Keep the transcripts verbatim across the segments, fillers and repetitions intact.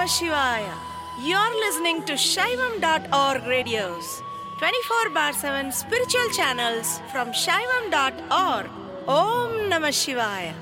Namah Shivaya. You're listening to Shaivam dot org radios, twenty-four bar seven spiritual channels from Shaivam dot org. Om Namah Shivaya.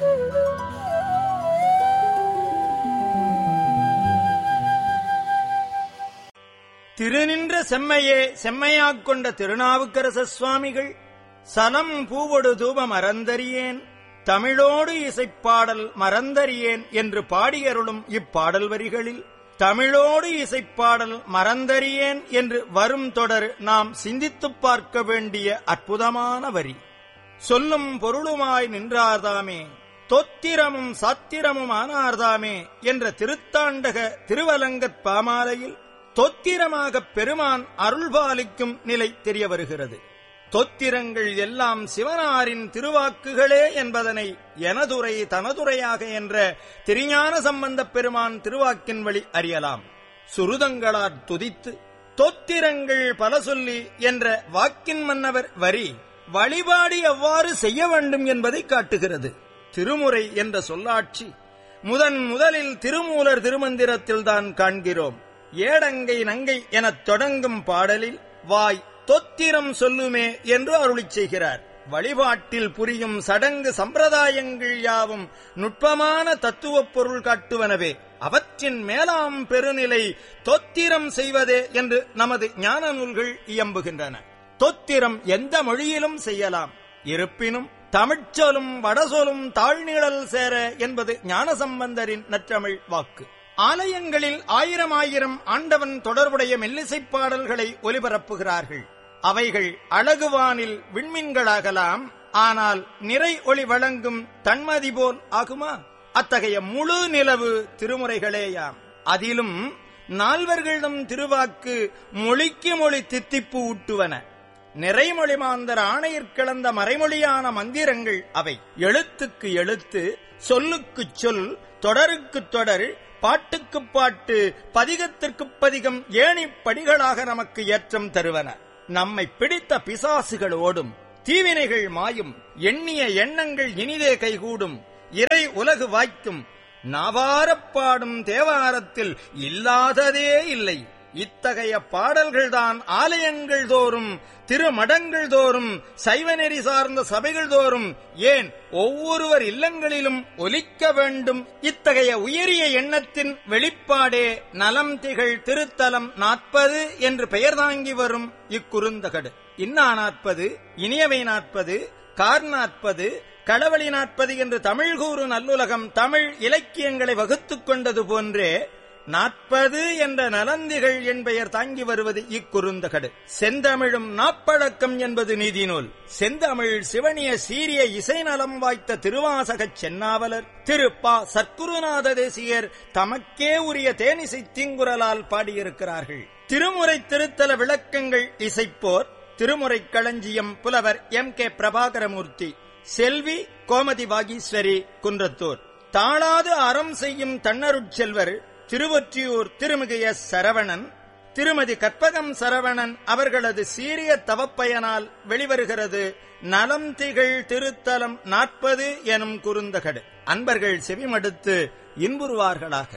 திருநின்ற செம்மையே செம்மையாக் கொண்ட திருநாவுக்கரச சுவாமிகள் சலம் பூவொடு தூப மறந்தறியேன் தமிழோடு இசைப்பாடல் மறந்தறியேன் என்று பாடியருளும் இப்பாடல் வரிகளில் தமிழோடு இசைப்பாடல் மறந்தறியேன் என்று வரும் தொடர் நாம் சிந்தித்துப் பார்க்க வேண்டிய அற்புதமான வரி. சொல்லும் பொருளுமாய் நின்றார்தாமே, தொத்திரமும் சாத்திரமும் ஆனார்தாமே என்ற திருத்தாண்டக திருவலங்கத் பாமாலையில் தொத்திரமாகப் பெருமான் அருள்பாலிக்கும் நிலை தெரிய வருகிறது. தொத்திரங்கள் எல்லாம் சிவனாரின் திருவாக்குகளே என்பதனை எனதுரை தனதுரையாக என்ற திருஞான சம்பந்தப் பெருமான் திருவாக்கின் வழி அறியலாம். சுருதங்களாற் துதித்து தொத்திரங்கள் பல சொல்லி என்ற வாக்கின் மன்னவர் வரி வழிபாடு எவ்வாறு செய்ய வேண்டும் என்பதை காட்டுகிறது. திருமுறை என்ற சொல்லாட்சி முதன் முதலில் திருமூலர் திருமந்திரத்தில்தான் காண்கிறோம். ஏடங்கை நங்கை எனத் தொடங்கும் பாடலில் வாய் தொத்திரம் சொல்லுமே என்று அருளிச் செய்கிறார். வழிபாட்டில் புரியும் சடங்கு சம்பிரதாயங்கள் யாவும் நுட்பமான தத்துவப் பொருள் காட்டுவனவே. அவற்றின் மேலாம் பெருநிலை தொத்திரம் செய்வதே என்று நமது ஞான நூல்கள் இயம்புகின்றன. தொத்திரம் எந்த மொழியிலும் செய்யலாம். இருப்பினும் தமிழ்ச்சொலும் வடசொலும் தாழ்நிழல் சேர என்பது ஞானசம்பந்தரின் நற்றமிழ் வாக்கு. ஆலயங்களில் ஆயிரம் ஆயிரம் ஆண்டவன் தொடர்புடைய மெல்லிசைப் பாடல்களை ஒலிபரப்புகிறார்கள். அவைகள் அழகுவானில் விண்மீன்களாகலாம். ஆனால் நிறை ஒளி வழங்கும் தன்மதி போல் ஆகுமா? அத்தகைய முழு நிலவு திருமுறைகளேயாம். அதிலும் நால்வர்களிடம் திருவாக்கு மொழிக்கு மொழி தித்திப்பு ஊட்டுவன. நிறைமொழி மாந்தர் ஆணையிற் கிளந்த மறைமொழியான மந்திரங்கள் அவை. எழுத்துக்கு எழுத்து, சொல்லுக்குச் சொல், தொடருக்குத் தொடர், பாட்டுக்குப் பாட்டு, பதிகத்திற்குப் பதிகம் ஏணிப்படிகளாக நமக்கு ஏற்றம் தருவன. நம்மை பிடித்த பிசாசுகள் ஓடும், தீவினைகள் மாயும், எண்ணிய எண்ணங்கள் இனிதே கைகூடும், இறை உலகு வாய்க்கும், நாவாரப் பாடும் தேவாரத்தில் இல்லாததே இல்லை. இத்தகைய பாடல்கள்தான் ஆலயங்கள் தோறும், திருமடங்கள் தோறும், சைவநெறி சார்ந்த சபைகள் தோறும், ஏன் ஒவ்வொருவர் இல்லங்களிலும் ஒலிக்க வேண்டும். இத்தகைய உயரிய எண்ணத்தின் வெளிப்பாடே நலம் திகழ் திருத்தலம் நாற்பது என்று பெயர் தாங்கி வரும் இக்குறுந்தகடு. இன்னா நாற்பது, இனியவை நாற்பது, கார் நாற்பது, களவழி நாற்பது என்று தமிழ் கூறு நல்லுலகம் தமிழ் இலக்கியங்களை வகுத்துக் கொண்டது போன்றே நாற்பது என்ற நலந்திகள் என்பெயர் தாங்கி வருவது இக்குறுந்தகடு. செந்தமிழும் நாப்பழக்கம் என்பது நீதி நூல். செந்தமிழ் சிவனிய சீரிய இசை நலம் வாய்த்த திருவாசகச் சென்னாவலர் திரு பா சற்குருநாத தேசியர் தமக்கே உரிய தேனிசை தீங்குரலால் பாடியிருக்கிறார்கள். திருமுறை திருத்தல விளக்கங்கள் இசைப்போர் திருமுறை களஞ்சியம் புலவர் எம் கே பிரபாகரமூர்த்தி, செல்வி கோமதி வாகீஸ்வரி குன்றத்தூர். தாளாது அறம் செய்யும் தன்னருட்செல்வர் திருவொற்றியூர் திருமிகு எஸ் சரவணன், திருமதி கற்பகம் சரவணன் அவர்களது சீரிய தவப்பயனால் வெளிவருகிறது நலம் திகழ் திருத்தலம் நாற்பது எனும் குறுந்தகடு. அன்பர்கள் செவிமடுத்து இன்புறுவார்களாக.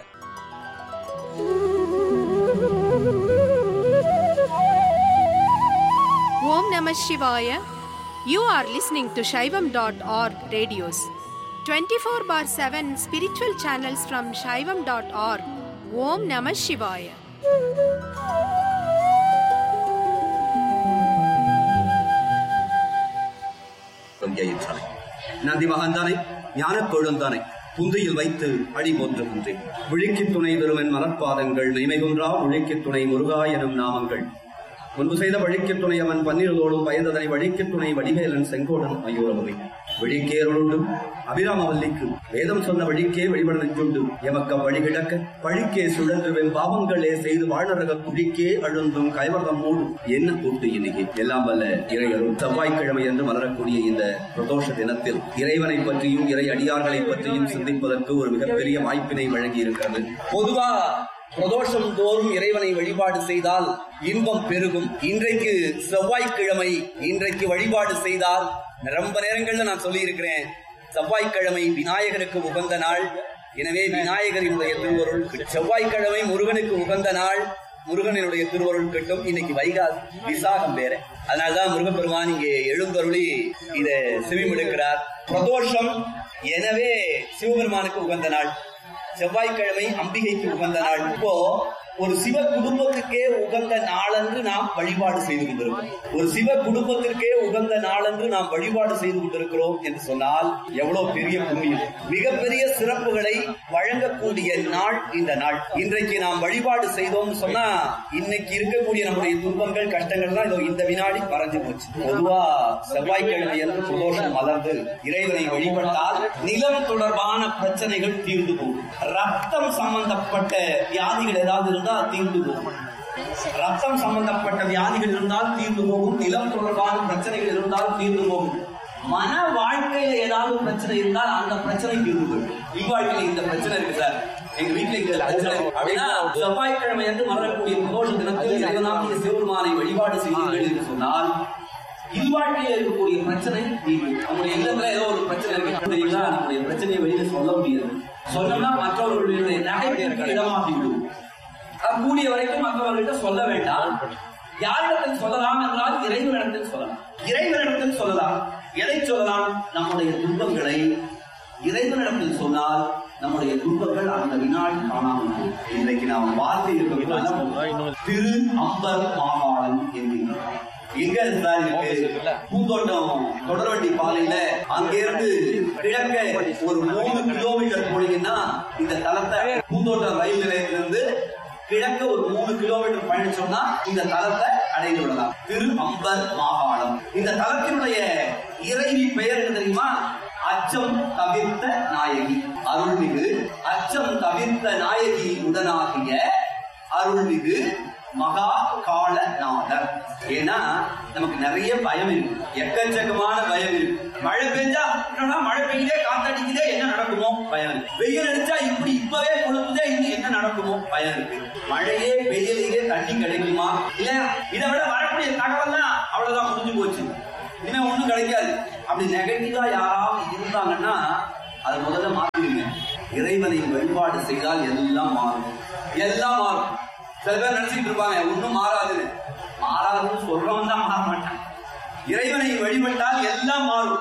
Om Namah Shivaya. You are listening to Shaivam dot org radios, twenty-four bar seven spiritual channels from Shaivam dot org. Om Namah Shivaya. Nandi மகாந்தானை ஞானக் கொழுந்தானை புந்தியில் வைத்து அடி போற்றுகின்றேன். விழிக்குத் துணை திருவன் மலர்பாதங்கள் நெய்மைகுன்றா ஒழிக்குத் துணை முருகா எனும் நாமங்கள் முன்பு செய்த வழிக்குத் துணை அவன் பன்னீரோடும் பயந்ததனை வழிக்குத் துணை வடிவேலன் செங்கோடன் ஐயோரமுவை வழிக்கேருளுண்டும் அபிராமவல்லிக்கு வேதம் சொன்ன வழிக்கே வழிபட நெஞ்சுண்டு எமக்க வழி கிடக்க பழிக்கே சுழன்று வெம் பாவங்களே செய்து வாழ்நரக குழிக்கே அழுந்தும் கைவர்தம் மூடும் என்ன கூட்டு இன்னைக்கு எல்லாம் வல்ல இறையரும் செவ்வாய்க்கிழமை என்று மலரக்கூடிய இந்த பிரதோஷ தினத்தில் இறைவனை பற்றியும் இறை அடியார்களை பற்றியும் சிந்திப்பதற்கு ஒரு மிகப்பெரிய வாய்ப்பினை வழங்கி இருக்கிறது. பொதுவா பிரதோஷம் தோறும் இறைவனை வழிபாடு செய்தால் இன்பம் பெருகும். இன்றைக்கு செவ்வாய்க்கிழமை, இன்றைக்கு வழிபாடு செய்தால் ரொம்ப நேரங்கள்ல நான் சொல்லி இருக்கிறேன், செவ்வாய்க்கிழமை விநாயகருக்கு உகந்த நாள், எனவே விநாயகரினுடைய திருவருள், செவ்வாய்க்கிழமை முருகனுக்கு உகந்த நாள், முருகனுடைய திருவருள் கிட்டும். இன்னைக்கு வைகாசி விசாகம் வேற, அதனால்தான் முருகப்பெருமான் இங்கே எழுந்தருளி இத செவிமடுக்கிறார். பிரதோஷம், எனவே சிவபெருமானுக்கு உகந்த நாள். செவ்வாய்க்கிழமை அம்பிகைக்கு உகந்த நாள். இப்போ ஒரு சிவ குடும்பத்துக்கே உகந்த நாளன்று நாம் வழிபாடு செய்து கொண்டிருக்கிறோம். ஒரு சிவ குடும்பத்திற்கே உகந்த நாளன்று நாம் வழிபாடு செய்து கொண்டிருக்கிறோம் என்று சொன்னால் எவ்வளவு பெரிய புண்ணியம், மிகப்பெரிய சிறப்புகளை வழங்கக்கூடிய நாள் இந்த நாள். இன்றைக்கு நாம் வழிபாடு செய்தோம் சொன்னா இன்னைக்கு இருக்கக்கூடிய நம்முடைய துன்பங்கள் கஷ்டங்கள் தான் இந்த வினாடி பறந்து போச்சு. பொதுவா செவ்வாய்க்கிழமை என்று பிரதோஷம் மலர்ந்து இறைவனை வழிபட்டால் நிலம் தொடர்பான பிரச்சனைகள் தீர்ந்து போகும். ரத்தம் சம்பந்தப்பட்ட வியாதிகள் ஏதாவது இருந்தால் தீர்ந்து போகும். ரத்தம் சம்பந்தப்பட்ட வியாதிகள் இருந்தால் தீர்ந்து போகும். நிலம் தொடர்பான பிரச்சனைகள் இருந்தால் தீர்ந்து போகும். மன வாழ்க்கையில ஏதாவது பிரச்சனை இருந்தால் அந்த பிரச்சனை தீர்ந்து போகும். இவ்வாழ்க்கையில இந்த பிரச்சனை இருக்கு சார், எங்க வீட்டுல இந்த பிரச்சனை அப்படின்னா செவ்வாய்க்கிழமை என்று மலரக்கூடிய பிரதோஷ தினத்தில் இறைவனாகிய சிவபெருமானை வழிபாடு செய்வீர்கள் என்று சொன்னால் இல்வாழ்க்கையில் இருக்கக்கூடிய பிரச்சனை தீர்வு. நம்முடைய இல்லத்துல ஏதோ ஒரு பிரச்சனை இருக்கு தெரியுங்களா, நம்முடைய பிரச்சனையை வெளியில சொல்ல முடியாது. சொன்னோம்னா மற்றவர்களுடைய நகைப்பிற்கு இடமாகி விடும். கூடிய வரைக்கும் மற்றவர்கிட்ட சொல்ல வேண்டாம். யாரிடத்தில் சொல்லலாம் என்றால் இறைவனிடத்தில் சொல்லலாம். இறைவனிடத்தில் சொல்லலாம். எதை சொல்லலாம்? நம்முடைய துன்பங்களை இறைவனிடத்தில் சொன்னால் நம்முடைய துன்பங்கள் அந்த வினாடி காணாமல். இன்றைக்கு நாம் வார்த்தை இருக்க திரு அம்பர் மாகாணம் என்கிறோம். எங்க இருந்தா பூந்தோட்டம் தொடர்வண்டி பாதையில அங்கிருந்து கிழக்க ஒரு மூணு கிலோமீட்டர் போனீங்கன்னா இந்த தலத்தை பூந்தோட்டம் ரயில் நிலையத்திலிருந்து கிழக்க ஒரு மூணு கிலோமீட்டர் பயணிச்சோம்னா இந்த தலத்தை அடைந்து விடலாம். திரு அம்பர் மாகாணம். இந்த தலத்தினுடைய இறைவி பெயர் என்ன தெரியுமா? அச்சம் தவிர்த்த நாயகி. அருள்மிகு அச்சம் தவிர்த்த நாயகி உடனாகிய அருள்மிகு மகா கால நாதர். ஏன்னா நமக்கு நிறைய பயம் இருக்கு, எக்கச்சக்கமான பயம் இருக்கு. மழை பெஞ்சா மழை பெய்யுதே, காத்தடிக்குதே, என்ன நடக்குமோ பயம் இருக்கு. வெயில் அடிச்சா இப்படி இப்பவே கொழுப்புதே, இன்னும் என்ன நடக்குமோ பயம் இருக்கு. மழையே வெயிலேயே தண்ணி கிடைக்குமா இல்லையா? இதை விட வரக்கூடிய தகவல் தான் அவ்வளவுதான், முடிஞ்சு போச்சு, இன்னும் ஒண்ணும் கிடைக்காது. அப்படி நெகட்டிவா யாராவது இருந்தாங்கன்னா அதை முதல்ல மாத்திடுங்க. இறைவனை வழிபாடு செய்தால் எல்லாம் மாறும், எல்லாம் மாறும். சில பேர் நினைச்சிட்டு இருப்பாங்க ஒன்னும் மாறாது, மாறாதுன்னு சொல்றவன் தான் மாற மாட்டான். இறைவனை வழிபட்டால் எல்லாம் மாறும்.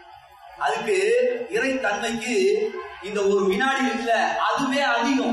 அதுக்கு இறை தன்மைக்கு இந்த ஒரு வினாடி இருக்குல்ல, அதுவே அதிகம்.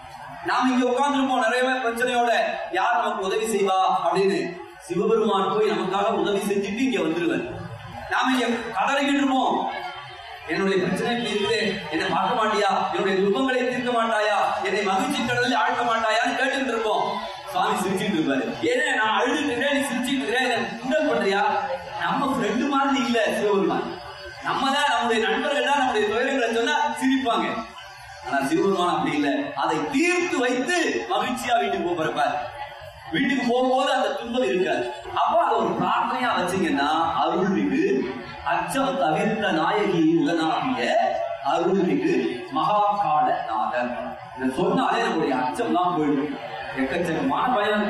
நாம இங்க உட்கார்ந்துருப்போம் நிறைய பேர் பிரச்சனையோட, யார் நமக்கு உதவி செய்வா அப்படின்னு. சிவபெருமான் போய் நமக்காக உதவி செஞ்சுட்டு இங்க வந்துருவார். நாம இங்க கதறிக்கிட்டு இருப்போம், என்னுடைய பிரச்சனை இப்படி இருக்குது, என்னை பார்க்க மாட்டியா, என்னுடைய துன்பங்களை தீர்க்க மாட்டாயா, என்னை மகிழ்ச்சி கடலில் ஆழ்த்த மாட்டாயான்னு கேட்டுக்கிட்டு இருப்போம். சுவாமி சிரிச்சுட்டு இருப்பாரு. ஏன்னா நான் அழுதுட்டு இருக்கேன், நீ சிரிச்சுட்டு இருக்கேன், கிண்டல் பண்றியா? நம்ம ஃப்ரெண்டு மாதிரி இல்ல சிவபெருமான். நம்ம தான் நம்முடைய நண்பர்கள் தான் நம்முடைய துயரங்களை சொன்னா சிரிப்பாங்க. ஆனா சிவபெருமான் அப்படி இல்லை, அதை தீர்த்து வைத்து மகிழ்ச்சியா வீட்டுக்கு போறப்பாரு. வீட்டுக்கு போகும்போது அந்த துன்பம் இருக்காது. அப்போ அதை ஒரு பிரார்த்தனையா வச்சீங்கன்னா அருள்மிகு அச்சம் தவிர்த்த நாயகி உடனாகிய அருள்மிகு மகாகால நாதர். இதை சொன்னாலே நம்முடைய அச்சம் தான் போயிடும். எக்கச்சக்கமான பயம்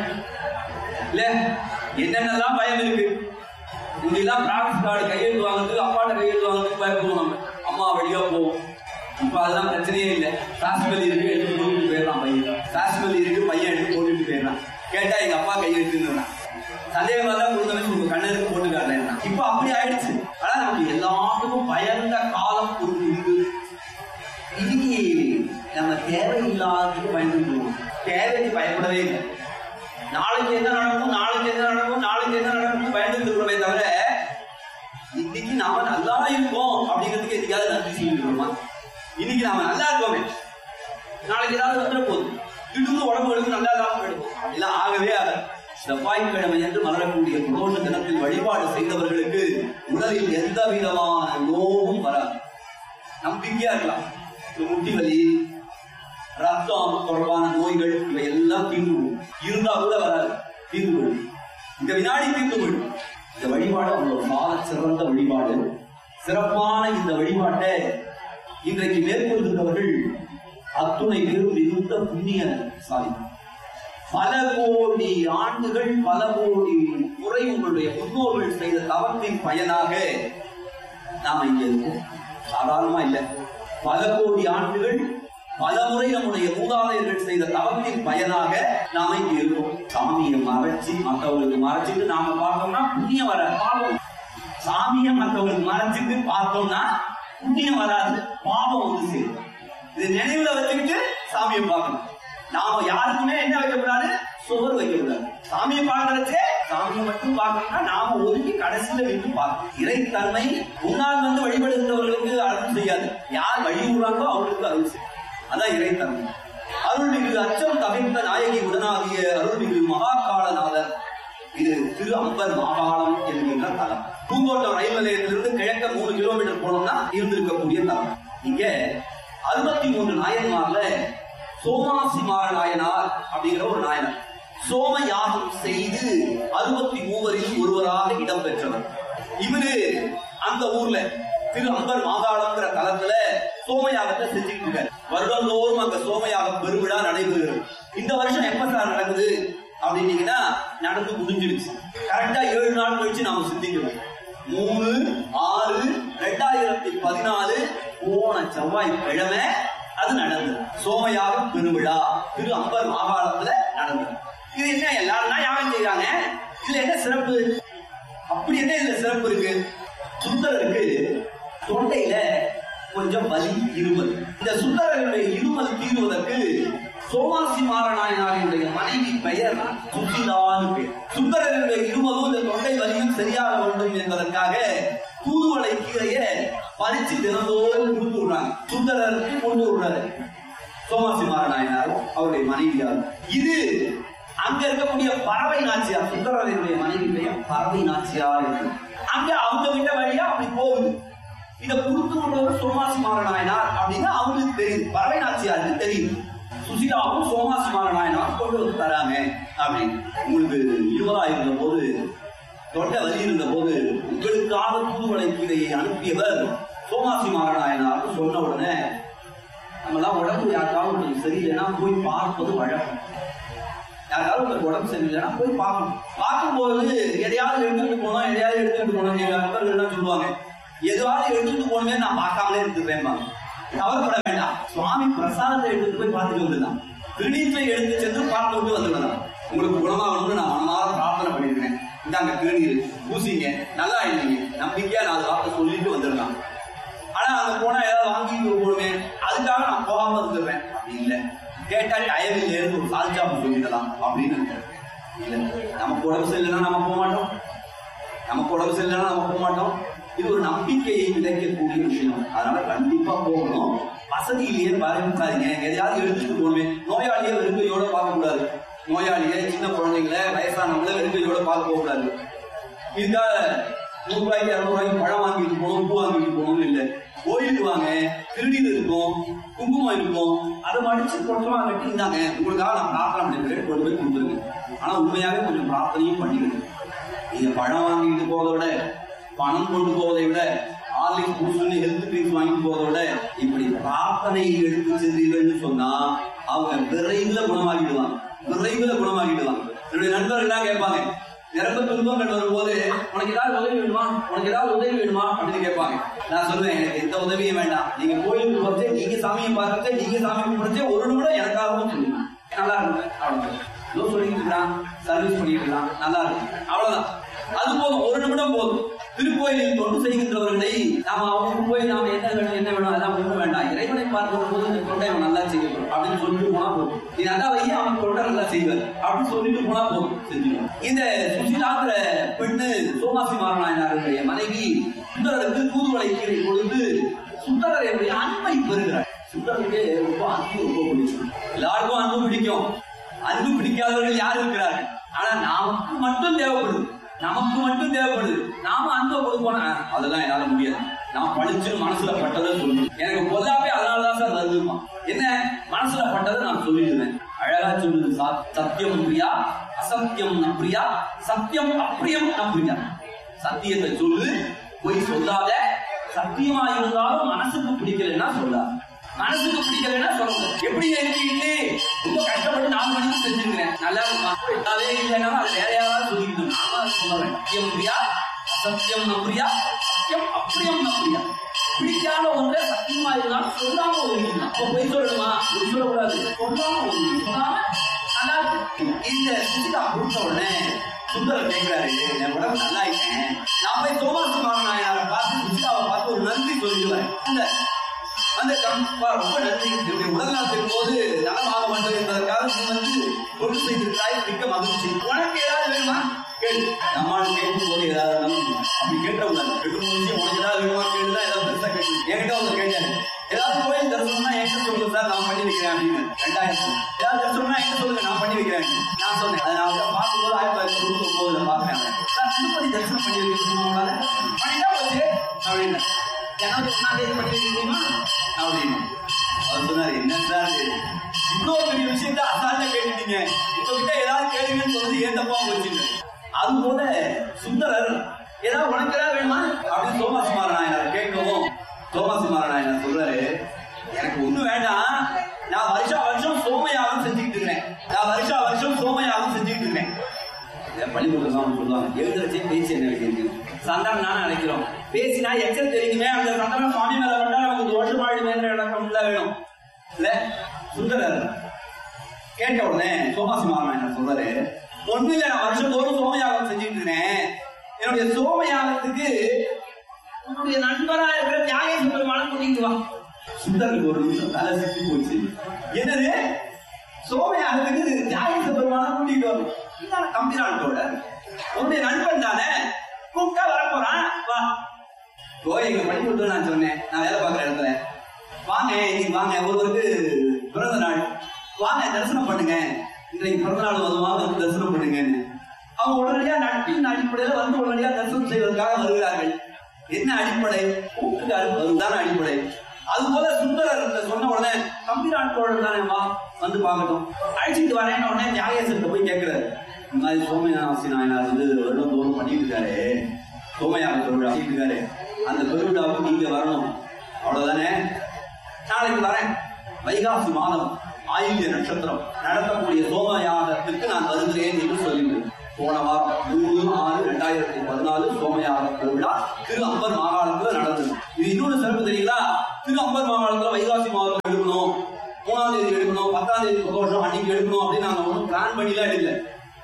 இல்ல, என்னென்னலாம் பயம் இருக்கு. இதெல்லாம் பிராக்டிஸ் கார்டு கையெழுத்து வாங்குறதுக்கு, அப்பாட்ட கையெழுத்து வாங்குறதுக்கு பயப்படுவோம். நம்ம அம்மா வழியா போவோம். இப்ப அதெல்லாம் பிரச்சனையே இல்லை. சாஸ்பலி இருக்கு, எடுத்து போட்டுட்டு போயிடலாம் பையன். சாஸ்பலி இருக்கு, பையன் எடுத்து போட்டுட்டு போயிடலாம். கேட்டா எங்க அப்பா கையெழுத்துன்னு சந்தேகமா தான் கொடுத்தவங்க உங்க கண்ணனுக்கு போட்டுக்காரன். இப்ப அப்படி ஆயிடுச்சு. ஆனா நமக்கு எல்லாத்துக்கும் பயந்த காலம் ஒரு இருக்கு. இன்னைக்கு நம்ம தேவையில்லாததுக்கு பயந்துருக்கோம். தேவைக்கு பயப்படவே இல்லை. நாளைக்கு என்ன நடக்கும், நாளைக்கு என்ன நடக்கும், நாளைக்கு என்ன நடக்கும் பயந்துட்டு இருக்கிறோமே தவிர இன்னைக்கு நாம நல்லா இருக்கோம் அப்படிங்கிறதுக்கு எதுக்காவது நன்றி செய்யணுமா? இன்னைக்கு நாம நல்லா இருக்கோமே, நாளைக்கு ஏதாவது வந்துட போகுது, திடீர்னு உடம்பு எடுத்து நல்லா இல்லாம போயிடுவோம். எல்லாம் ஆகவே ஆக செவ்வாய்க்கிழமை என்று மலரக்கூடிய பிரதோஷ தினத்தில் வழிபாடு செய்தவர்களுக்கு உடலில் எந்த விதமான நோவும் வராது. நம்பிக்கையா இருக்கலாம். முட்டி வலி, ரத்தம் தொடர்பான நோய்கள் இவை எல்லாம் தீர்ந்து இருந்தா கூட வராது, தீர்ந்து கொள்ளும். இந்த வினாடி தீர்ந்து கொள்ளும். இந்த வழிபாடு அவங்களோட சால சிறந்த வழிபாடு. சிறப்பான இந்த வழிபாட்டை இன்றைக்கு மேற்கொள்கின்றவர்கள் அத்துணை பேரும் மிகுந்த புண்ணிய சாதிக்கும். பல கோடி ஆண்டுகள், பல கோடி முறை உங்களுடைய முன்னோர்கள் செய்த தவத்தின் பயனாக நாம இங்க இருக்கோம். சாதாரணமா இல்லை. பல கோடி ஆண்டுகள் பல முறை நம்முடைய மூதாதையர்கள் செய்த தவத்தின் பயனாக நாம இங்க இருக்கோம். சாமியை மறைச்சு மற்றவங்களுக்கு மறைச்சிட்டு நாம பார்த்தோம்னா புண்ணியம் வர பாவம். சாமியை மற்றவங்களுக்கு மறைச்சிட்டு பார்த்தோம்னா புண்ணியம் வராது, பாவம் வந்து சேரும். இது நினைவுல வச்சுக்கிட்டு சாமியை பார்க்கணும். நாம யாருக்குமே என்ன வைக்கக்கூடாது, சுவர் வைக்கக்கூடாது. சாமியை பார்க்கறச்சே சாமியை மட்டும் பார்க்கணும்னா நாம ஒதுக்கி கடைசியில வைத்து பார்க்கணும். இறைத்தன்மை முன்னால் வந்து வழிபடுகிறவர்களுக்கு அருள் செய்யாது, யார் வழி விடுறாங்களோ அவர்களுக்கு அருள் செய்யும். அதான் இறைத்தன்மை. அருள்மிகு அச்சம் தவிர்த்த நாயகி உடனாகிய அருள்மிகு மகாகாலநாதர். இது திரு அம்பர் மாகாணம் என்கின்ற தலம். பூங்கோட்டம் ரயில் நிலையத்திலிருந்து கிழக்க மூணு கிலோமீட்டர் போனோம்னா இருந்திருக்கக்கூடிய தலம். இங்க அறுபத்தி மூன்று நாயன்மார்ல சோமாசி மாற நாயனார் அப்படிங்கிற ஒரு நாயனார் சோம யாகம் செய்து அறுபத்தி மூவரில் ஒருவராக இடம் பெற்றவர். இவரு அந்த ஊர்ல திரு அம்பர் மாகாணம்ங்கிற தலத்துல சோமயாகத்தை செஞ்சுட்டு இருக்காரு. வருடந்தோறும் அங்க சோமயாகம் பெருவிழா நடைபெறுகிறது. இந்த வருஷம் எப்ப சார் நடக்குது அப்படின்னீங்கன்னா நடந்து முடிஞ்சிருச்சு. கரெக்டா ஏழு நாள் கழிச்சு நாம சிந்திக்கிறோம். மூணு ஆறு ரெண்டாயிரத்தி பதினாலு போன செவ்வாய்க்கிழமை அது நடந்தது. சோமயாகம் பெருவிழா திரு அம்பர் மாகாணத்துல நடந்தது. இது என்ன எல்லாரும் யாகம் செய்யறாங்க, இதுல என்ன சிறப்பு? அப்படி என்ன இதுல சிறப்பு இருக்கு? சுந்தரருக்கு தொண்டையில கொஞ்சம் வலி இருமல். இந்த சுந்தரனுடைய இருமல் தீர்வதற்கு சோமாசி மாறநாயனாருடைய மனைவி பெயர் சுசிலான்னு பேர். சுந்தரனுடைய இருமலும் இந்த தொண்டை வலியும் சரியாக வேண்டும் என்பதற்காக தூதுவளை கீரையை பறிச்சு தினந்தோறும் கொடுத்து விடுறாங்க. சுந்தரருக்கு கொண்டு விடுறாரு சோமாசி மாறநாயனாரும் அவருடைய மனைவியார். இது அங்க இருக்கக்கூடிய பறவை நாச்சியார், சுந்தரனுடைய மனைவி பெயர் பறவை நாச்சியார். அங்க அவங்க விட்ட வழியா அப்படி போகுது. இதை கொடுத்து விடுறது சோமாசி மாறநாயனார் அப்படின்னு அவங்களுக்கு தெரியுது, பறவை நாச்சியாருக்கு தெரியுது. சுசிலாவும் சோமாசி மாறநாயனார் கொண்டு வந்து தராங்க அப்படின்னு. உங்களுக்கு இருபதா இருந்த போது தொண்டை வலி இருந்த போது உங்களுக்காக தூதுவளை கீரையை அனுப்பியவர் சோமாசி மாறநாயனார் சொன்ன உடனே நம்ம எல்லாம் உடம்பு யாருக்காவது உங்களுக்கு சரியில்லைன்னா போய் பார்ப்பது வழக்கம். யாராவது உங்களுக்கு உடம்பு சரியில்லைன்னா போய் பார்க்கணும். பார்க்கும்போது எதையாவது எடுத்துட்டு போனோம் எதையாவது எடுத்துட்டு போனோம் எங்க நண்பர்கள் என்ன சொல்லுவாங்க, எதுவாவது எடுத்துட்டு போனமே நான் பார்க்காமலே இருந்துருப்பேன். கவலைப்பட வேண்டாம், சுவாமி பிரசாதத்தை எடுத்துட்டு போய் பார்த்துட்டு வந்துடலாம். திருநீற்றை எடுத்து சென்று பார்த்து விட்டு வந்துடலாம். உங்களுக்கு குணமாகணும்னு நான் மனமாற பிரார்த்தனை பண்ணிருக்கேன். இந்தாங்க திருநீர் பூசிங்க, நல்லா இல்லைங்க, நம்பிக்கையா நாலு வார்த்தை சொல்லிட்டு வந்துடலாம். ஆனா அங்க போனா ஏதாவது வாங்கிட்டு போடுமே, அதுக்காக நான் போகாம இருந்துடுறேன் அப்படி இல்லை. கேட்டா டயவில் இருந்து ஒரு சால்ஜாப்பு சொல்லிடலாம் அப்படின்னு இல்ல. நமக்கு உடம்பு சரியில்லைன்னா நம்ம போக மாட்டோம், நமக்கு உடம்பு சரியில்லைன்னா நம்ம போக மாட்டோம். இது ஒரு நம்பிக்கையை விதைக்கக்கூடிய விஷயம். அதனால கண்டிப்பா போகணும். வசதியிலேயே பாருங்க, எதையாவது எடுத்துட்டு போகணுமே. நோயாளியை வெறுக்கையோட பார்க்க கூடாது. நோயாளியை சின்ன குழந்தைங்களை வயசானவங்களை வெறுக்கையோட பார்க்க போக கூடாது. இதுக்காக நூறு ரூபாய்க்கு இருநூறு ரூபாய்க்கு பழம் வாங்கிட்டு போகணும், பூ வாங்கிட்டு போகணும்னு இல்லை. கோயிலுக்கு வாங்க, திருநீர் இருக்கும், குங்குமம் இருக்கும், அதை மடிச்சு கொஞ்சமா கட்டி இருந்தாங்க உங்களுக்காக நான் பிரார்த்தனை பண்ணிருக்கேன், கொண்டு போய் கொடுத்துருங்க. ஆனா உண்மையாவே கொஞ்சம் பிரார்த்தனையும் பண்ணிடுங்க. நீங்க பழம் வாங்கிட்டு போறதை விட, பணம் கொண்டு போவதை விட, ஆன்லைன் பூசுன்னு ஹெல்த் ட்ரிங்க்ஸ் வாங்கிட்டு போறதை விட இப்படி பிரார்த்தனை எடுத்து சென்றீர்கள்னு சொன்னா அவங்க விரைவில் குணமாகிடுவாங்க, விரைவில் குணமாகிடுவாங்க. என்னுடைய நண்பர்கள் எல்லாம் கேட்பாங்க, நிரம்ப துன்பங்கள் வரும்போது உனக்கு ஏதாவது உதவி வேணுமா, உனக்கு ஏதாவது உதவி வேணுமா அப்படின்னு கேட்பாங்க. நான் சொல்லுவேன், எனக்கு எந்த உதவியும் வேண்டாம். நீங்க கோயிலுக்கு போறச்சே, நீங்க சாமியை பார்க்கறச்சே, நீங்க சாமி கும்பிடுறச்சே ஒரு நிமிடம் எனக்காகவும் சொல்லுங்க, நல்லா இருக்கும். அவ்வளவு சொல்லிட்டு இருக்கான், சர்வீஸ் பண்ணிட்டு இருக்கான், நல்லா இருக்கும், அவ்வளவுதான். அது போதும், ஒரு நிமிடம் போதும். திருக்கோயிலில் தொண்டு செய்கின்றவர்களை நாம அவங்க போய் நாம என்ன வேணும் என்ன வேணும் அதெல்லாம் ஒண்ணு வேண்டாம். இறைவனை பார்க்கும் போது இந்த தொண்டை அவன் நல்லா செய்யணும் அப்படின்னு சொல்லிட்டு போனா போதும். நீ நல்லா வைய அவன் தொண்டை நல்லா செய்வார் அப்படின்னு சொல்லிட்டு போனா போதும், செஞ்சுக்கணும். இந்த சுசிலாங்கிற பெண்ணு சோமாசி மாறநாயனாருடைய மனைவி சுந்தரருக்கு தூதுவளை கீரை கொடுத்து சுந்தரருடைய அன்பை பெறுகிறார். சுந்தரருக்கு ரொம்ப அன்பு ரொம்ப பிடிக்கும். எல்லாருக்கும் அன்பு பிடிக்கும். அன்பு பிடிக்காதவர்கள் யாரு இருக்கிறார்கள்? ஆனா நமக்கு மட்டும் தேவைப்படுது, நமக்கு மட்டும் தேவைப்படுது. நாம அன்பை கொடுப்போம், அதெல்லாம் என்னால முடியாது. நான் படிச்சு மனசுல பட்டதை சொல்லணும். எனக்கு பொல்லாப்பே அதனாலதான் சார் வருதுமா. என்ன மனசுல பட்டதை நான் சொல்லிடுவேன். அழகா சொல்லுது, சத்தியம் பிரியா அசத்தியம் நப்பிரியா, சத்தியம் அப்பிரியம் நப்பிரியா. சத்தியத்தை சொல்லு, போய் சொல்லாத. சத்தியமா இருந்தாலும் மனசுக்கு பிடிக்கலன்னா சொல்லாது, மனசுக்கு பிடிக்கலன்னா சொல்லுங்க. எப்படி இருக்கீங்க, ரொம்ப கஷ்டப்பட்டு நாலு மணிக்கு செஞ்சிருக்கிறேன், நல்லா இருக்குமா, அதே இல்லைனாலும் அது வேற யாராவது சொல்லிட்டு நாம சொல்லுவேன். சத்தியம் பிரியா சத்தியம் நம்பியா, சத்தியம் அப்பிரியம் நம்பியா. பிடிக்காத ஒன்றை சத்தியமா இருந்தாலும் சொல்லாம ஒதுக்கலாம். அப்ப போய் சொல்லணுமா? கூப்பிட்ட உடனே சுந்தரர் கேட்கிறாரு, என் உடம்பு நல்லா இருக்கேன், நான் போய் சோமாசி மாறனாரை பார்த்து சுஷிலாவை பார்த்து ஒரு நன்றி சொல்லிடுவேன். அந்த அந்த கம்பா ரொம்ப நன்றி, என்னுடைய உடல் நலத்தின் போது நலமாக வேண்டும் என்பதற்காக நீ வந்து கொண்டு செய்திருக்கிறாய், மிக்க மகிழ்ச்சி. உனக்கு ஏதாவது வேணுமா கேள்வி. நம்மளும் கேட்கும் போது ஏதாவது அப்படி கேட்டவங்க ரெண்டு மூணு விஷயம் உனக்கு ஏதாவது வேணுமா கேட்டுதான் ஏதாவது பெருசா கேட்டு என்கிட்ட வந்து கேட்டாரு, ஏதாவது கோயில் தரிசனம்னா என்கிட்ட சொல்லுங்க சார், நான் பண்ணி வைக்கிறேன் அப்படின்னு. ரெண்டாயிரம் ஏதாவது தரிசனம்னா என்கிட்ட சொல்லுங்க, நான் பண்ணி வைக்கிறேன். நான் சொன்னேன், அதை நான் பார்க்கும்போது ஆயிரத்தி தொள்ளாயிரத்தி தொண்ணூத்தி ஒன்பதுல பார்த்தேன். சார் திருப்பதி தரிசனம் பண்ணி வைக்க சொன்னால பண்ணிட்டா போச்சு அப்படின்னு. ஏதாவது ஒன்னாம் தேதி பண்ணி வைக்கிறீங்களா அப்படின்னு அவர் சொன்னாரு. என்ன சார் இவ்வளவு பெரிய விஷயத்த அசால்ட்டா கேட்டுட்டீங்க, உங்ககிட்ட ஏதாவது கேளுங்கன்னு சொல்றது ஏன் தப்பா போச்சுங்க. அது போல சுந்தரர் ஏதாவது உனக்கு ஏதாவது வேணுமா அப்படின்னு சோமாசி மாறனாயனார் கேட்கவும், சோமாசி மாறனாயனார் சொல்றாரு, எனக்கு ஒண்ணு வேண்டாம், நான் வருஷா வருஷம் சோமயாகம் செஞ்சுக்கிட்டு இருக்கேன், நான் வருஷா வருஷம் சோமயாகம் செஞ்சுக்கிட்டு இருக்கேன். பள்ளிக்கூடம் சொல்லுவாங்க, எழுதுறச்சே பேச்சு என்ன வைக்கிறது, சந்தானம் நானும் நினைக்கிறோம், பேசினா எச்சல் தெரியுமே, அந்த சந்தானம் சுவாமி மேல வந்தா நமக்கு தோஷம் ஆயிடுமேங்கிற இடம் வேணும் இல்ல. சுந்தரர் கேட்ட உடனே சோமாசி மாறனாயனார் சொல்றாரு, ஒண்ணு இல்ல, நான் வருஷம் தோறும் சோமயாகம் செஞ்சுட்டு இருக்கேன், என்னுடைய சோமயாகத்துக்கு உன்னுடைய நண்பரா இருக்கிற தியாகேச பெருமாளை கூட்டிட்டு வா. சுந்தருக்கு ஒரு நிமிஷம் தலை சுத்தி போச்சு. என்னது சோமயாகத்துக்கு தியாகேச பெருமாளை கூட்டிட்டு வரும், இதான கம்பிராட்டோட உன்னுடைய நண்பன் தானே, கூப்பிட்டா வரப்போறான் வா. கோயிலுக்கு படிச்சுட்டு நான் சொன்னேன், நான் வேலை பார்க்குற இடத்துல வாங்க இன்னைக்கு வாங்க, ஒருவருக்கு பிறந்த நாள் வாங்க தரிசனம் பண்ணுங்க, இன்றைக்கு பிறந்த நாள் வருவாங்க தரிசனம் பண்ணுங்கன்னு. அவங்க உடனடியா நட்பின் அடிப்படையில வந்து உடனடியா தரிசனம் செய்வதற்காக வருகிறார்கள். என்ன அடிப்படை? கூட்டுக்காரு வருவதான அடிப்படை. அது போல சுந்தரர் சொன்ன உடனே கம்பிராட்டோடு தானே வா வந்து பார்க்கட்டும், அழைச்சிட்டு வரேன்னு உடனே தியாகேசன் போய் கேட்கிறாரு, இந்த மாதிரி சோமயாசி நாயனார் வந்து வருடம் தோறும் பண்ணிட்டு இருக்காரு, சோமயாக திருவிழா பண்ணிட்டு இருக்காரு, அந்த பெருவிழாவுக்கு நீங்க வரணும், அவ்வளவுதானே, நாளைக்கு வரேன், வைகாசி மாதம் ஆயில்ய நட்சத்திரம் நடத்தக்கூடிய சோமயாகத்துக்கு நான் வருகிறேன் என்று சொல்லிவிட்டேன். போன வாரம் மூணு ஆறு ரெண்டாயிரத்தி பதினாலு சோமயாக திருவிழா திரு அம்பர் மாகாணத்துல நடந்தது. இது இன்னொரு சிறப்பு தெரியுங்களா, திரு அம்பர் மாகாணத்துல வைகாசி மாதத்துல எடுக்கணும், மூணாம் தேதி எடுக்கணும், பத்தாம் தேதி பிரதோஷம் அன்னைக்கு எடுக்கணும் அப்படின்னு நாங்க ஒன்றும் பிளான் பண்ணிலாம் இல்லை.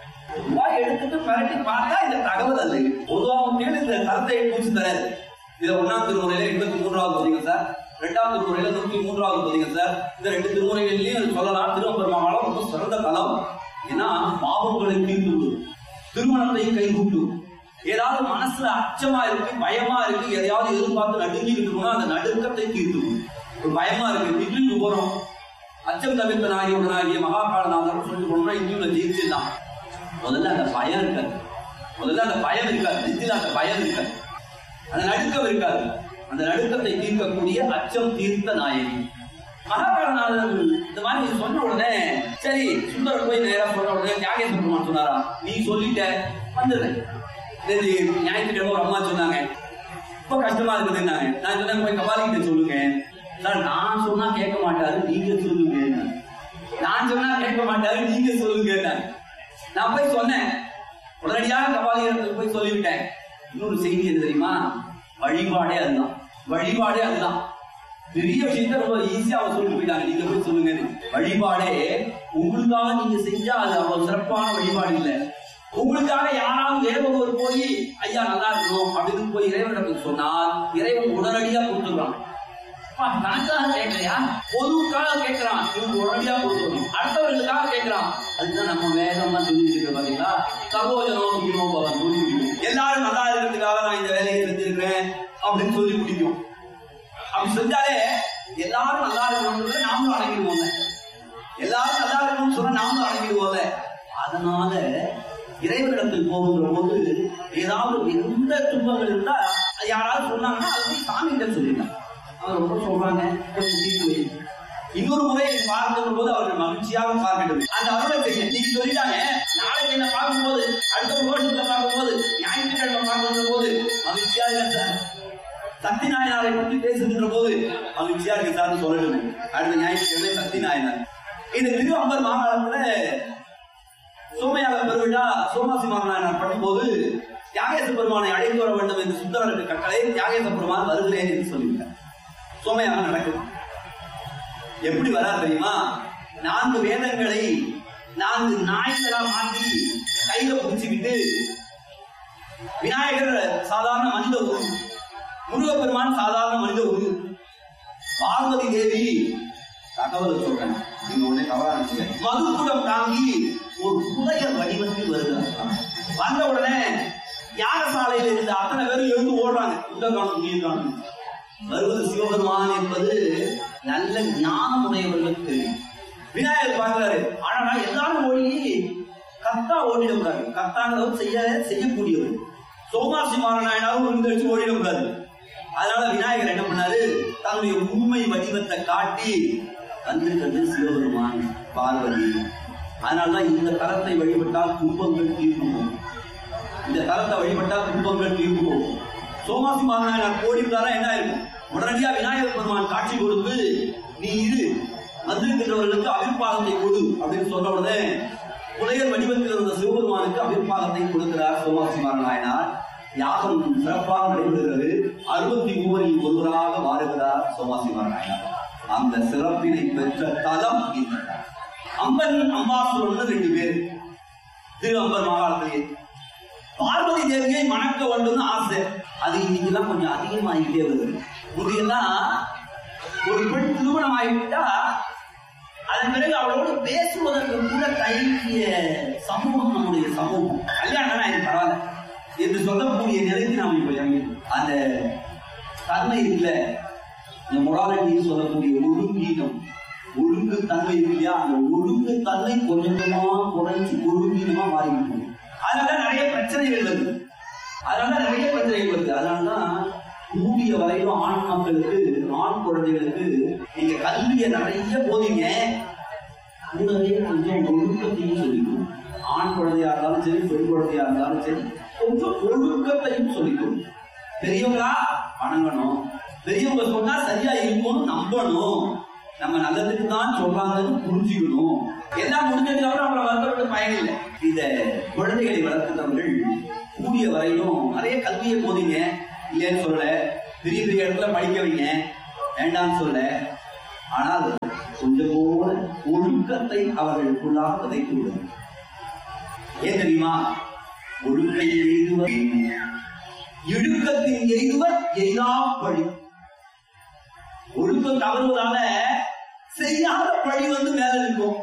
எடுத்துட்டு பரட்டி பார்த்தா இந்த தகவல் அல்ல. பொதுவாக இந்த கருத்தை பூச்சி தராது. இதுல ஒன்னாம் திருமுறையில எண்பத்தி மூன்றாவது பதிங்க சார், இரண்டாம் திருமுறையில நூற்றி மூன்றாவது பதிங்க சார், இந்த ரெண்டு திருமுறைகள்லயும் சொல்லலாம் திருவம்பர் மாகாணம் ரொம்ப சிறந்த தலம். ஏன்னா பாவங்களை தீர்த்து விடும், திருமணத்தை கைகூட்டு, ஏதாவது மனசுல அச்சமா இருக்கு, பயமா இருக்கு, எதையாவது எதிர்பார்த்து நடுங்கிட்டு போனா அந்த நடுக்கத்தை தீர்த்து விடும். ஒரு பயமா இருக்கு, திடீர்னு போறோம், அச்சம் தவிர்த்த நாயகனாகிய மகாகாலநாதர் சொல்லிட்டு போனோம்னா இந்தியுள்ள ஜெயிச்சிடலாம். முதல்ல அந்த பயம் இருக்காது, முதல்ல அந்த பயம் இருக்காது, நெஞ்சில அந்த பயம் இருக்காது, அந்த நடுக்கம் இருக்காது. அந்த நடுக்கத்தை தீர்க்கக்கூடிய அச்சம் தீர்த்த நாயகி மகாகாலநாதர் இந்த மாதிரி சொன்ன உடனே சரி சுந்தரர் போய் நேரா சொன்ன உடனே தியாகேச பெருமான் சொன்னாரா, நீ சொல்லிட்ட வந்துடுறேன். ஞாயிற்றுக்கிழமை ஒரு அம்மா சொன்னாங்க, ரொம்ப கஷ்டமா இருக்குதுன்னாங்க. நான் சொன்னேன் போய் கபாலிகிட்ட சொல்லுங்க. சார் நான் சொன்னா கேட்க மாட்டாரு, நீங்க சொல்லுங்க. நான் சொன்னா கேட்க மாட்டாரு, நீங்க சொல்லுங்க. நான் போய் சொன்னேன், உடனடியாக கபாலிகத்துக்கு போய் சொல்லிவிட்டேன். இன்னொரு செய்தி என்ன தெரியுமா, வழிபாடே அதுதான், வழிபாடே அதுதான். பெரிய விஷயத்த ரொம்ப ஈஸியா அவங்க சொல்லிட்டு போயிட்டாங்க, நீங்க போய் சொல்லுங்க. வழிபாடே உங்களுக்காக நீங்க செஞ்சா அது அவ்வளவு சிறப்பான வழிபாடு இல்லை. உங்களுக்காக யாராவது தேவகோர் போய் ஐயா நல்லா இருக்கணும் அப்படின்னு போய் இறைவனிடத்தில் சொன்னால் இறைவன் உடனடியா கொடுத்துடுறான். தனக்காக கேட்கலையா, பொதுவுக்காக கேட்கிறான், இவங்க உடனடியா கொடுத்துடணும். அடுத்தவர்களுக்காக கேட்கிறான். அதுதான் நம்ம வேகமா சொல்லிட்டு இருக்க பாத்தீங்களா, சகோதரோ பவன் சொல்லி முடியும். எல்லாரும் நல்லா இருக்கிறதுக்காக நான் இந்த வேலையை செஞ்சிருக்கிறேன் அப்படின்னு சொல்லி முடியும். அப்படி செஞ்சாலே எல்லாரும் நல்லா இருக்கணும்னு நாமளும் அடங்கிடுவோம், எல்லாரும் நல்லா இருக்கணும்னு சொன்னா நாமளும் அடங்கிடுவோம். அதனால இறைவனிடத்தில் போகின்ற போது ஏதாவது எந்த துன்பங்கள் இருந்தா யாராவது சொன்னாங்கன்னா அது போய் சாமி கிட்ட சொல்லிடலாம். அவர் ரொம்ப சொல்றாங்க, இன்னொரு முறை பார்க்கின்ற போது அவர்கள் மகிழ்ச்சியாக பார்க்கணும். அந்த அருளை செய்ய நீங்க சொல்லிட்டாங்க, நாளைக்கு என்ன பார்க்கும் போது, அடுத்த வருஷத்துல பார்க்கும் போது, ஞாயிற்றுக்கிழமை பார்க்கின்ற போது மகிழ்ச்சியாக இருக்க சார், சக்தி நாயனாரை பற்றி பேசுகின்ற போது மகிழ்ச்சியா இருக்கு சார் சொல்லணும். அடுத்த ஞாயிற்றுக்கிழமை சக்தி நாயனார். இந்த திரு அம்பர் மாகாணத்துல சோமயாக பெருவிழா சோமாசி மாநாயனார் பண்ணும்போது தியாகேச பெருமானை அழைத்து வர வேண்டும் என்று சுந்தரருக்கு கட்டளை, தியாகேச பெருமான் வருகிறேன் என்று சொல்லிவிட்டார். சோமயாக நடக்கும். எப்படி வரார் தெரியுமா, நான்கு வேதங்களை நான்கு நாய்களா மாற்றி கையில புடிச்சுக்கிட்டு விநாயகர் சாதாரண மனித உருவம், முருகப்பெருமான் சாதாரண மனித உருவம், பார்வதி தேவி தகவலை சொல்றேன், நீங்க உடனே தவறா நினைச்சுக்க, மதுக்குடம் தாங்கி ஒரு புதையல் வடிவத்தில் வருகிறார். வந்த உடனே யாகசாலையில் இருந்த அத்தனை பேரும் எழுந்து ஓடுறாங்க. இந்த காலம் நீர் காணும் வருவது சிவபெருமான் என்பது நல்ல ஞானம் உடையவர்களுக்கு தெரியும். விநாயகர் பார்க்கிறாரு, ஆனா எல்லாரும் ஓடி கத்தா ஓடிடக்கூடாது, கத்தாங்கிறவர் செய்ய செய்யக்கூடியவர். சோமாசி மாரநாயனாரும் விழுந்து வச்சு ஓடிடக்கூடாது. அதனால விநாயகர் என்ன பண்ணாரு, தன்னுடைய உண்மை வடிவத்தை காட்டி வந்திருக்கிறது சிவபெருமான் பார்வதி. அதனால்தான் இந்த தலத்தை வழிபட்டால் துன்பங்கள் தீர்க்கும், இந்த தலத்தை வழிபட்டால் துன்பங்கள் தீர்க்கும். சோமாசி மாரநாயனார் ஓடிவிட்டாரா என்ன ஆயிருக்கும்? உடனடியா விநாயகர் பெருமான் காட்சி கொடுத்து நீ இரு, வந்திருக்கிறவர்களுக்கு அபிர்பாகத்தை கொடு அப்படின்னு சொன்ன உடனே புலையர் வடிவத்தில் இருந்த சிவபெருமானுக்கு அபிர்பாகத்தை கொடுக்கிறார் சோமாசி மாரநாயனார். யாகம் சிறப்பாக நடைபெறுகிறது. அறுபத்தி மூவரில் ஒருவராக மாறுகிறார் சோமாசி மாரநாயனார். அந்த சிறப்பினை பெற்ற தலம் இந்த அம்பன் அம்பாசுரன் ரெண்டு பேர் திரு அம்பன் மாகாணத்திலே. பார்வதி தேவியை மணக்க வேண்டும் ஆசை, அது இன்னைக்கெல்லாம் கொஞ்சம் அதிகமாகிட்டே வருது. முதியெல்லாம் ஒரு பெண் திருமணம் ஆகிவிட்டா அதன் பிறகு அவளோடு பேசுவதற்கு கூட தயங்கிய சமூகம் நம்முடைய சமூகம். கல்யாணம் இது பரவாயில்ல என்று சொல்லக்கூடிய நிலைக்கு நாம் இப்ப இறங்கி அந்த தன்மை இல்லை, இந்த மொராலிட்டி சொல்லக்கூடிய ஒழுங்கீனம், ஒழுங்கு தன்மை இல்லையா, அந்த ஒழுங்கு தன்மை கொஞ்சம் கொஞ்சமா குறைஞ்சி ஒழுங்கீனமா மாறிவிட்டு அதனால நிறைய பிரச்சனைகள் வருது. அதனால நிறைய பிரச்சனைகள் வருது. அதனாலதான் கூடிய வரையிலும் ஆண் மக்களுக்கு, ஆண் குழந்தைகளுக்கு நீங்க கல்வியை நிறைய போதீங்க, கூடவே கொஞ்சம் ஒழுக்கத்தையும் சொல்லிக்கும். ஆண் குழந்தையா இருந்தாலும் சரி, பெண் குழந்தையா இருந்தாலும் சரி, கொஞ்சம் ஒழுக்கத்தையும் சொல்லிக்கும். பெரியவங்களா வணங்கணும், பெரியவங்க சொன்னா சரியா இருக்கும்னு நம்பணும், நம்ம நல்லதுக்கு தான் சொல்றாங்கன்னு புரிஞ்சுக்கணும். எல்லாம் முடிஞ்சதுக்கு அப்புறம் அவங்களை வளர்த்தவர்கள் பயன் இல்லை. இந்த குழந்தைகளை வளர்க்கிறவர்கள் கூடிய வரையிலும் நிறைய கல்வியை போதீங்க, இல்லைன்னு சொல்ல, பெரிய பெரிய இடத்துல படிக்க வைங்க, வேண்டாம்னு சொல்ல. ஆனால் கொஞ்சம் போல ஒழுக்கத்தை அவர்களுக்குள்ளாக விதைத்து விடும். ஏன் தெரியுமா? ஒழுக்கை எய்துவர் இழுக்கத்தின் எய்துவர் எய்தா பழி. ஒழுக்கம் தவறுவதால செய்யாத பழி வந்து மேல இருக்கும்.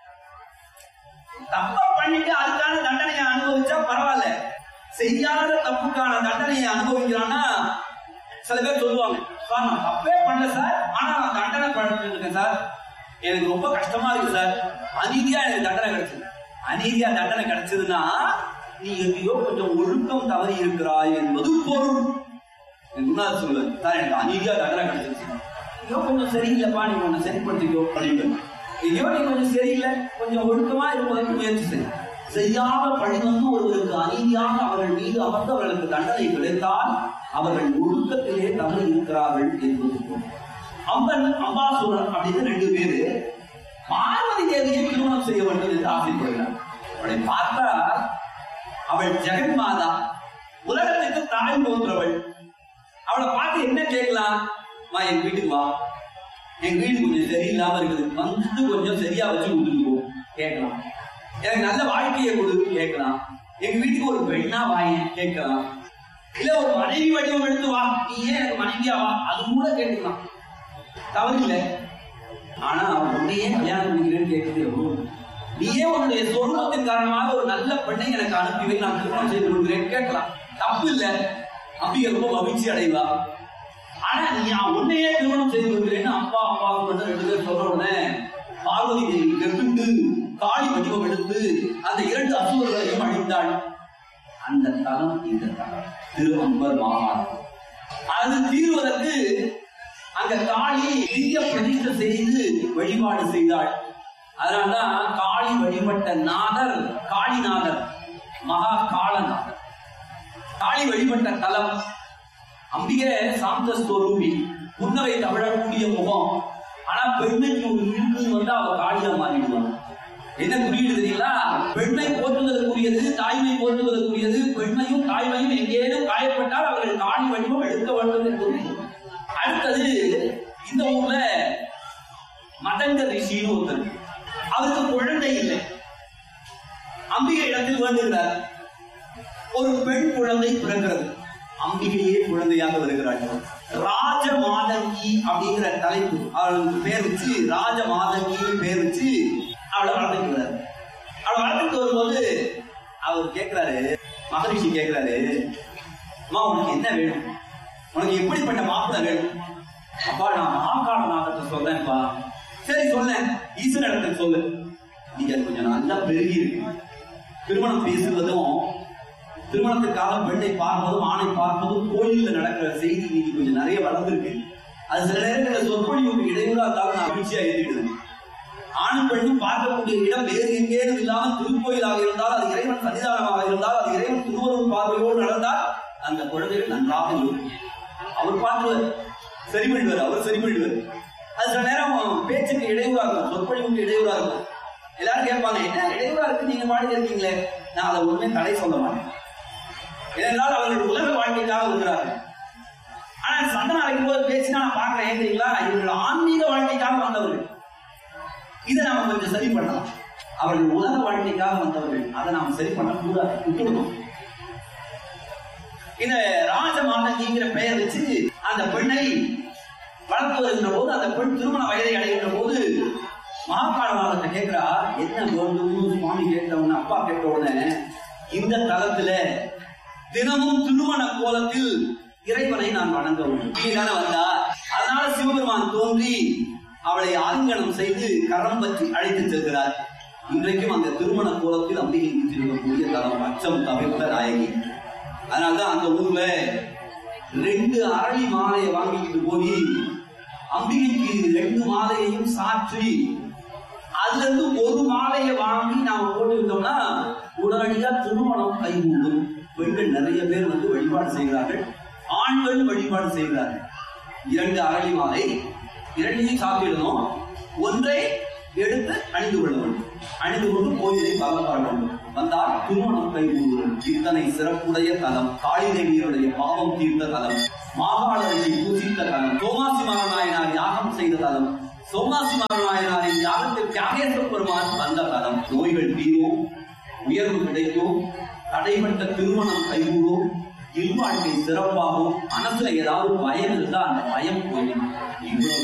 தப்ப பண்ணிட்டு அதுக்கான தண்டனையை அனுபவிச்சா பரவாயில்ல, செய்யாத தப்புக்கான தண்டனையை அனுபவிக்கிறான்னா சில பேர் சொல்லுவாங்க, சார் நான் தப்பே பண்ணல சார், ஆனா நான் தண்டனை பண்ணிட்டு இருக்கேன் சார், எனக்கு ரொம்ப கஷ்டமா இருக்கு சார், அநீதியா எனக்கு தண்டனை கிடைச்சது. அநீதியா தண்டனை கிடைச்சதுன்னா நீ எங்கேயோ கொஞ்சம் ஒழுக்கம் தவறி இருக்கிறாய் என்பது பொருள். முன்னாள் சொல்லுவேன் சார், எனக்கு அநீதியா தண்டனை கிடைச்சிருச்சு, ஐயோ கொஞ்சம் சரியில்லைப்பா, நீ கொஞ்சம் சரிப்படுத்திக்கோ அப்படின்னு. ஐயோ நீ கொஞ்சம் சரியில்லை, கொஞ்சம் ஒழுக்கமா இருப்பதற்கு முயற்சி செய். செய்யாத பழி வந்து ஒருவருக்கு அநீதியாக அவர்கள் மீது அமர்ந்து அவர்களுக்கு தண்டனை கிடைத்தால் அவர்கள் ஒழுக்கத்திலே தவறு இருக்கிறார்கள் என்பது. அம்பன் அம்பாசுரன் அப்படின்னு ரெண்டு பேரு பார்வதி தேவியை திருமணம் செய்ய வேண்டும் என்று ஆசைப்படுகிறார். அவளை பார்த்தா அவள் ஜெகன்மாதா, உலகத்துக்கு தாய் போன்றவள். அவளை பார்த்து என்ன கேட்கலாம்? மா என் வீட்டுக்கு வா, என் வீடு கொஞ்சம் சரியில்லாம இருக்குது, வந்து கொஞ்சம் சரியா வச்சு கொடுத்துட்டு போ கேட்கலாம். எனக்கு நல்ல வாழ்க்கையை கொடு கேட்கலாம். எங்க வீட்டுக்கு ஒரு பெண்ணா வாயன் கேட்கலாம். இல்ல ஒரு மனைவி வடிவம் எடுத்து வா, நீ ஏன் எனக்கு மனைவியா வா, அது கூட கேட்கலாம், தவறு இல்லை. ஆனா உன்னையே கல்யாணம் பண்ணிக்கிறேன்னு கேட்கறது எவ்வளவு? நீயே உன்னுடைய சொர்ணத்தின் காரணமாக ஒரு நல்ல பெண்ணை எனக்கு அனுப்பி வை, நான் திருமணம் செய்து கொடுக்கிறேன் கேட்கலாம், தப்பு இல்லை. அப்படி ரொம்ப மகிழ்ச்சி அடைவா. ஆனா நீ உன்னையே திருமணம் செய்து கொடுக்கிறேன்னு அப்பா அப்பா ரெண்டு பேர் சொல்ற உடனே பார்வதி தேவி கெட்டு காளி வடிவம் எடுத்து அந்த இரண்டு அசுரர்களையும் அழித்தாள். அந்த தலம் இந்த தலம் திரு அம்பர் மாகாணம். அது தீர்வதற்கு அங்க காளி திவ்ய பிரதிஷ்டை செய்து வழிபாடு செய்தாள். அதனால்தான் காளி வழிபட்ட நாதர் காளிநாதர், மகா காலநாதர். காளி வழிபட்ட தலம். அம்பிகை சாந்த ஸ்வரூபி, புன்னகை தவழக்கூடிய முகம். ஆனா பெண்மைக்கு ஒரு இருக்கு வந்து அவ காளியா மாறிடுவாங்க. என்ன குறியீடு தெரியுங்களா? பெண்மை போற்றுவதற்குரியது, தாய்மை போற்றுவதற்குரியது. பெண்மையும் தாய்மையும் எங்கேனும் காயப்பட்டால் அவர்கள் காளி வடிவம் எடுக்க வேண்டும் என்பது. அடுத்தது இந்த ஊர்ல மதங்க ரிஷின்னு ஒருத்தர், அவருக்கு குழந்தை இல்லை. அம்பிகை இடத்தில் வேண்டுகிறார். ஒரு பெண் குழந்தை பிறக்கிறது. அம்பிகையே குழந்தையாக வருகிறாள். ராஜ மாதங்கி அப்படிங்கிற தலைப்பு அவளுக்கு பேர் வச்சு ராஜ மாதங்கின்னு பேர் வச்சு அவளை வளர்த்துக்கிறார். அவளை வளர்த்துட்டு வரும்போது அவர் கேட்கிறாரு, மகரிஷி கேட்கிறாரு, அம்மா உனக்கு என்ன வேணும், உனக்கு எப்படிப்பட்ட மாப்பிள்ளை வேணும்? அப்பா நான் மாகாண நாகத்தை சொல்றேன்ப்பா. சரி சொல்ல, ஈஸ்வரத்தை சொல்லு. நீங்க கொஞ்சம் நல்லா பெருகி இருக்கு. திருமணம் பேசுவதும் திருமணத்துக்காக பெண்ணை பார்ப்பதும் ஆணை பார்ப்பதும் கோயிலில் நடக்கிற செய்தி நீங்க கொஞ்சம் நிறைய வளர்ந்துருக்கு. அது சில நேரங்களில் சொற்பொழிவுக்கு இடையூறா இருந்தாலும் நான் மகிழ்ச்சியா எழுதிடுவேன். ஆணும் பெண்ணும் பார்க்கக்கூடிய இடம் வேறு எங்கேயும் இல்லாமல் திருக்கோயிலாக இருந்தால், அது இறைவன் சன்னிதானமாக இருந்தால், அது இறைவன் திருவருள் பார்வையோடு நடந்தால் அந்த குழந்தைகள் நன்றாக இருக்கும். அவர் பார்த்துவார், சரி பண்ணிடுவார், அவர் சரி பண்ணிடுவார். அது சில நேரம் பேச்சுக்கு இடையூறா இருக்கும், சொற்பொழிவுக்கு இடையூறா இருக்கும். எல்லாரும் கேட்பாங்க, என்ன இடையூறா இருக்கு நீங்க பாடி இருக்கீங்களே. நான் அதை ஒண்ணுமே தடை சொல்ல மாட்டேன். ஏனென்றால் அவர்கள் உலக வாழ்க்கைக்காக வருகிறார்கள். ஆனா சந்தனம் அழைக்கும் போது பேசினா நான் பாக்குறேன், ஏங்களா இவர்கள் ஆன்மீக வாழ்க்கைக்காக வந்தவர்கள். இதை நாம கொஞ்சம் சரி பண்ணலாம். அவர்கள் உலக வாழ்க்கைக்காக வந்தவர்கள், அதை நாம் சரி பண்ண கூடாது, விட்டுவிடணும். இந்த ராஜ மாதங்கிங்கிற பெயர் வச்சு அந்த பெண்ணை வளர்த்து வருகின்ற போது, அந்த பெண் திருமண வயதை அடைகின்ற போது மகாகால மாதத்தை கேட்கிறா, என்ன வேண்டும் சுவாமி கேட்டவன அப்பா கேட்ட உடனே, இந்த தலத்துல தினமும் திருமண கோலத்தில் இறைவனை நான் வணங்க வேண்டும். நீதான வந்தா, அதனால சிவபெருமான் தோன்றி அவளை ஆலிங்கனம் செய்து கரம் பற்றி அழைத்து செல்கிறார். இன்றைக்கும் அந்த திருமண கோலத்தில் அம்பிகை வீற்றிருக்கக்கூடிய தலம் அச்சம் தவிர்த்த நாயகி. அதனால்தான் அந்த ஊர்ல ரெண்டு அரளி மாலையை வாங்கிட்டு போய் அம்பிகைக்கு ரெண்டு மாலையையும் சாற்றி அதுல இருந்து ஒரு மாலையை வாங்கி நாம போட்டுக்கிட்டோம்னா உடனடியா திருமணம் கைகூடும். பெண்கள் நிறைய பேர் வந்து வழிபாடு செய்கிறார்கள், ஆண்கள் வழிபாடு செய்கிறார்கள். இரண்டு அரளி மாலை இரண்டையும் சாப்பிடணும், ஒன்றை எடுத்து அணிந்து கொள்ள வேண்டும். அணிந்து கொண்டு கோயிலை பலம் வர வேண்டும். வந்தால் திருமணம் கைகூடும். இத்தனை சிறப்புடைய தலம், காளி தேவியருடைய பாவம் தீர்த்த தலம், மாகாளரை பூசித்த தலம், சோமாசி மரநாயனார் யாகம் செய்த தலம், சோமாசி மரநாயனாரின் யாகத்தில் தியாகேஸ்வர பெருமான் வந்த தலம். நோய்கள் தீரும், உயர்வு கிடைக்கும், தடைப்பட்ட திருமணம் கைகூடும், இல்வாழ்க்கை சிறப்பாகும். மனசுல ஏதாவது பயம் இருந்தா அந்த பயம் போயிடும். இவ்வளவு